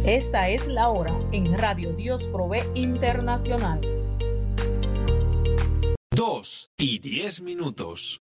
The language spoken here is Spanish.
Esta es la hora en Radio Dios Provee Internacional. 2:10.